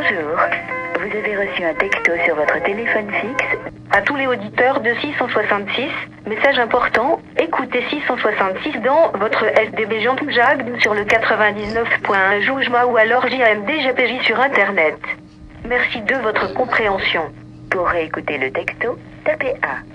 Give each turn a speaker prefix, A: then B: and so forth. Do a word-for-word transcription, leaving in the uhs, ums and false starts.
A: Bonjour. Vous avez reçu un texto sur votre téléphone fixe. À tous les auditeurs de six cent soixante-six, message important, écoutez six cent soixante-six dans votre S D B Jean Jacques sur le quatre-vingt-dix-neuf point un Joujma ou alors J A M D G P J sur Internet. Merci de votre compréhension. Pour réécouter le texto, tapez un.